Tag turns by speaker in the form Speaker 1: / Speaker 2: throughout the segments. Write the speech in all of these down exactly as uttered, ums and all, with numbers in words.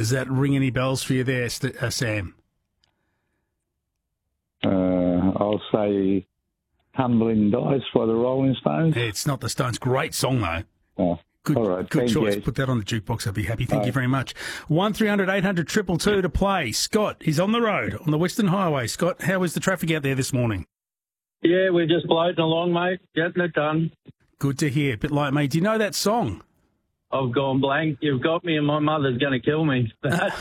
Speaker 1: Does that ring any bells for you there, St- uh, Sam?
Speaker 2: Uh, I'll say Tumbling Dice by the Rolling Stones.
Speaker 1: It's not the Stones. Great song, though.
Speaker 2: Oh,
Speaker 1: Good,
Speaker 2: all right.
Speaker 1: good
Speaker 2: Thank
Speaker 1: choice.
Speaker 2: you.
Speaker 1: Put that on the jukebox. I'd be happy. Thank
Speaker 2: All
Speaker 1: you
Speaker 2: right.
Speaker 1: very much. one three hundred eight hundred two two two to play. Scott is on the road on the Western Highway. Scott, how is the traffic out there this morning?
Speaker 3: Yeah, we're just floating along, mate. Getting it done.
Speaker 1: Good to hear. Bit like me. Do you know that song?
Speaker 3: I've gone blank. You've got me, and my mother's going to kill me.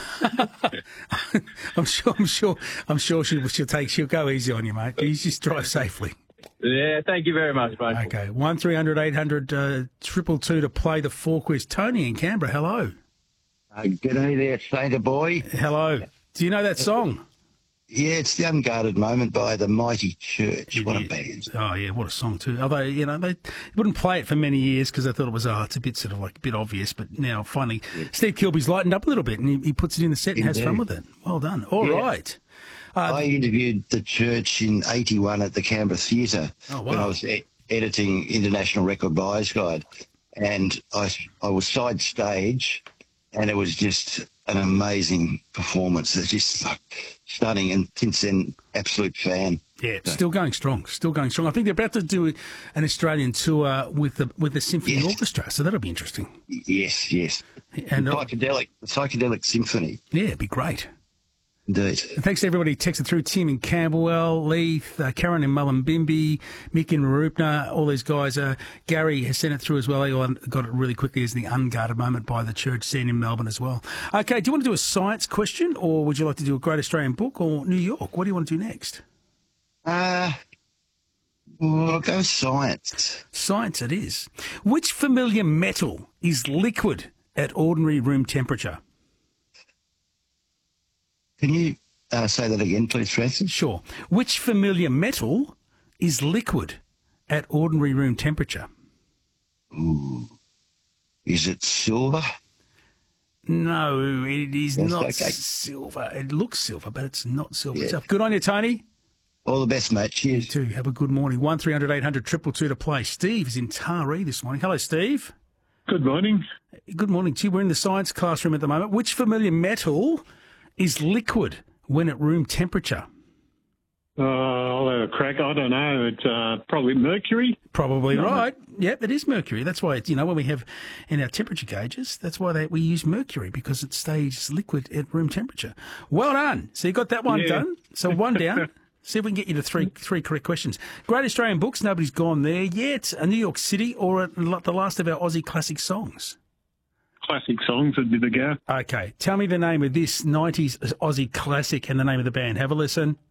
Speaker 1: I'm sure. I'm sure. I'm sure she'll, she'll take. She'll go easy on you, mate. You just drive safely.
Speaker 3: Yeah, thank you very much, mate.
Speaker 1: Okay. One three hundred eight hundred uh, triple two to play the four quiz. Tony in Canberra. Hello.
Speaker 4: Uh, g'day there, Sainter boy.
Speaker 1: Hello. Do you know that song?
Speaker 4: Yeah, it's The Unguarded Moment by the Mighty Church. What a
Speaker 1: Yeah.
Speaker 4: band.
Speaker 1: Oh, yeah, what a song, too. Although, you know, they wouldn't play it for many years because they thought it was, oh, it's a bit sort of like a bit obvious. But now, finally, Steve Kilby's lightened up a little bit and he, he puts it in the set and has
Speaker 4: Indeed.
Speaker 1: fun with it. Well done. All
Speaker 4: Yeah.
Speaker 1: right. Uh,
Speaker 4: I interviewed the church in eighty-one at the Canberra Theatre
Speaker 1: Oh,
Speaker 4: when
Speaker 1: wow.
Speaker 4: I was e- editing International Record Buyers Guide. And I, I was side stage, and it was just an amazing performance. It's just like stunning. And since then, absolute fan.
Speaker 1: Yeah, still going strong, still going strong. I think they're about to do an Australian tour with the with the Symphony
Speaker 4: Yes.
Speaker 1: Orchestra, so that'll be interesting.
Speaker 4: Yes, yes.
Speaker 1: And uh,
Speaker 4: Psychedelic, psychedelic symphony,
Speaker 1: yeah, it'd be great.
Speaker 4: indeed.
Speaker 1: And thanks to everybody who texted through. Tim in Camberwell, Leith, uh, Karen in Mullumbimby, Mick in Rupna, all these guys. Uh, Gary has sent it through as well. He got it really quickly as The Unguarded Moment by the church scene in Melbourne as well. Okay, do you want to do a science question, or would you like to do a Great Australian Book, or New York? What do you want to do next?
Speaker 4: Uh, well, I'll go science.
Speaker 1: Science it is. Which familiar metal is liquid at ordinary room temperature?
Speaker 4: Can you uh, say that again, please, Francis?
Speaker 1: Sure. Which familiar metal is liquid at ordinary room temperature?
Speaker 4: Ooh. Is it silver?
Speaker 1: No, it is
Speaker 4: Yes,
Speaker 1: not
Speaker 4: okay.
Speaker 1: silver. It looks silver, but it's not silver
Speaker 4: Yeah.
Speaker 1: itself. Good on you, Tony.
Speaker 4: All the best, mate. Cheers.
Speaker 1: You too. Have a good morning. one three hundred eight hundred two two two to play. Steve is in Taree this morning. Hello, Steve.
Speaker 5: Good morning.
Speaker 1: Good morning to you. We're in the science classroom at the moment. Which familiar metal is liquid when at room temperature?
Speaker 5: Uh, I'll have a crack. I don't know. It's uh, probably mercury.
Speaker 1: Probably right. Yep, it is mercury. That's why, it's, you know, when we have in our temperature gauges, that's why they, we use mercury, because it stays liquid at room temperature. Well done. So you got that one
Speaker 5: Yeah.
Speaker 1: done. So one down. See if we can get you to three three correct questions. Great Australian Books, nobody's gone there yet. A New York City, or a, the last of our Aussie classic songs?
Speaker 5: Classic songs would be the go.
Speaker 1: Okay, tell me the name of this nineties Aussie classic and the name of the band. Have a listen.